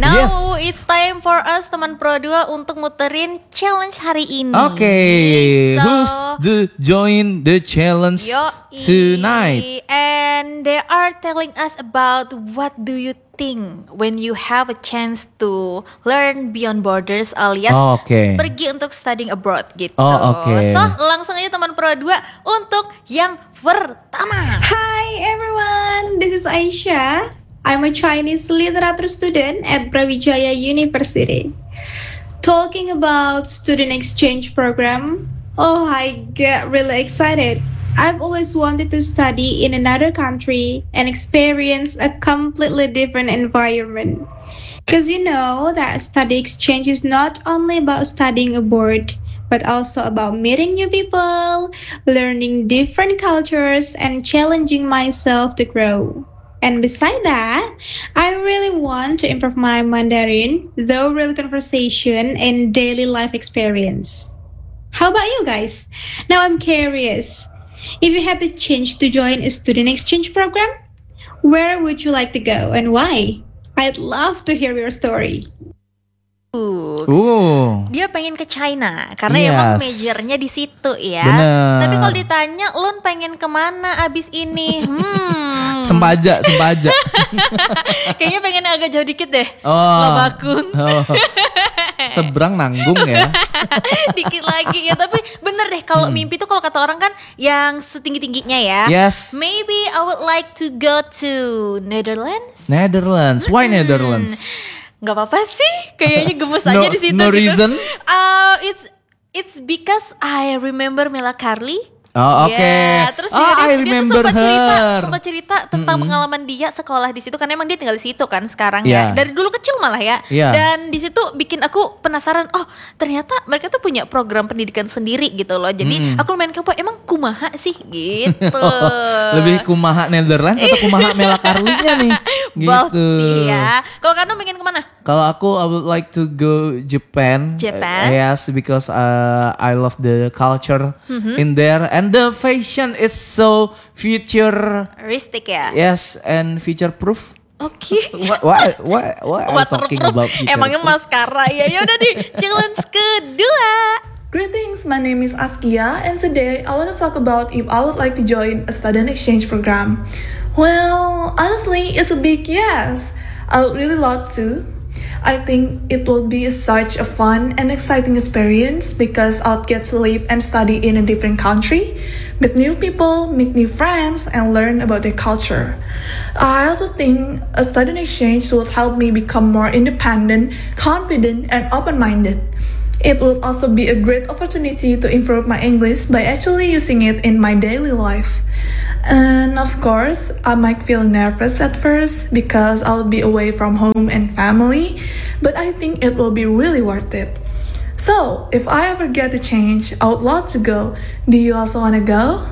Now Yes. it's time for us teman Pro 2 untuk muterin challenge hari ini. Okay, So, who's the join the challenge Yoi. tonight? And they are telling us about what do you think when you have a chance to learn beyond borders alias Okay. pergi untuk studying abroad gitu. Oh, okay. So langsung aja teman Pro 2 untuk yang pertama. Hi everyone, this is Aisyah. I'm a Chinese literature student at Brawijaya University. Talking about student exchange program, I get really excited. I've always wanted to study in another country and experience a completely different environment. Because you know that study exchange is not only about studying abroad, but also about meeting new people, learning different cultures, and challenging myself to grow. And beside that, I really want to improve my Mandarin, though real conversation and daily life experience. How about you guys? Now I'm curious. If you had the chance to join a student exchange program, where would you like to go and why? I'd love to hear your story. Dia pengen ke China karena emang majornya di situ ya. Bener. Tapi kalau ditanya, Lun pengen kemana abis ini? Sempaja. Kayaknya pengen agak jauh dikit deh. Lebakung. Seberang Nanggung ya. Dikit lagi ya. Tapi bener deh kalau mimpi tuh kalau kata orang kan yang setinggi-tingginya ya. Yes. Maybe I would like to go to Netherlands. Why Netherlands? Gak apa-apa sih, kayaknya gemes aja di situ. No gitu. reason? It's because I remember Mela Carly. Oh, oke. Yeah. Terus I dia tuh remember sempat cerita tentang pengalaman dia sekolah di situ karena emang dia tinggal di situ kan sekarang Yeah. ya. Dari dulu kecil malah ya. Yeah. Dan di situ bikin aku penasaran. Oh, ternyata mereka tuh punya program pendidikan sendiri gitu loh. Jadi aku main kepo emang kumaha sih gitu. Lebih kumaha Netherlands atau kumaha Mela Carly-nya nih? Both Gitu. sih ya. Kalau kamu pengen kemana? Kalau aku, I would like to go Japan. Yes, because I love the culture in there, and the fashion is so futuristic ya. Yes, and future proof. Oke. What are you talking about? Emangnya maskara ya. Yaudah nih, challenge kedua. Greetings, my name is Askia, and today I want to talk about if I would like to join a student exchange program. Well, honestly, it's a big yes. I would really love to. I think it will be such a fun and exciting experience because I'll get to live and study in a different country, meet new people, make new friends, and learn about their culture. I also think a student exchange will help me become more independent, confident, and open-minded. It would also be a great opportunity to improve my English by actually using it in my daily life. And of course, I might feel nervous at first because I'll be away from home and family, but I think it will be really worth it. So, if I ever get a change, I would love to go. Do you also want to go?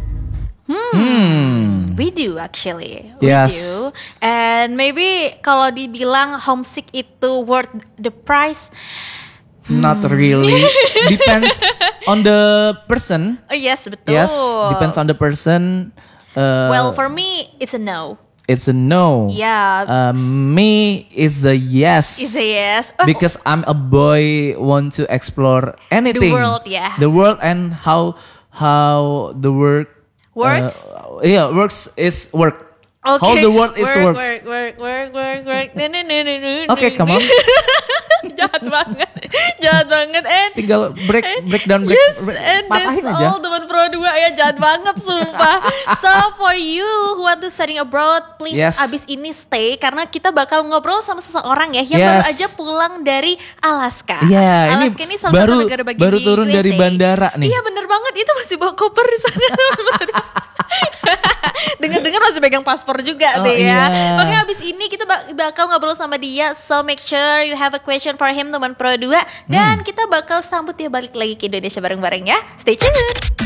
We do actually. Yes. We do. And maybe kalau dibilang homesick itu worth the price. Not really. Depends on the person. Yes, betul. Yes, depends on the person. Well, for me, it's a no. It's a no. Yeah. Me is a yes. It's a yes. Because I'm a boy, want to explore anything. The world, yeah. The world and how the work works. Works is work. Okay. How the world is works. Work. Okay, come on. Jahat banget. And tinggal break down. Yes, and patahin that's aja. all teman Pro 2 ya, jahat banget sumpah. So for you who want to studying abroad, please abis ini stay karena kita bakal ngobrol sama seseorang ya yang baru aja pulang dari Alaska. Iya, Alaska ini salah satu negara bagian baru di turun USA. dari bandara nih. Iya bener banget, itu masih bawa koper di sana. Dengar-dengar masih pegang paspor juga deh ya. Makanya abis ini kita bakal ngobrol sama dia. So make sure you have a question for him teman Pro 2. Dan kita bakal sambut dia balik lagi ke Indonesia bareng-bareng ya. Stay tuned.